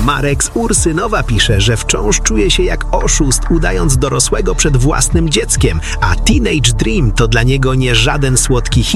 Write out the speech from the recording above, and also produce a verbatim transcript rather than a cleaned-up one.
Marek z Ursynowa pisze, że wciąż czuje się jak oszust, udając dorosłego przed własnym dzieckiem, a Teenage Dream to dla niego nie żaden słodki hit.